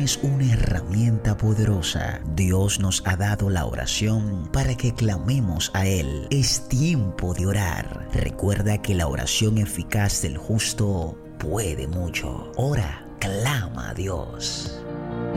es una herramienta poderosa. Dios nos ha dado la oración para que clamemos a Él. Es tiempo de orar. Recuerda que la oración eficaz del justo puede mucho. Ora, clama a Dios.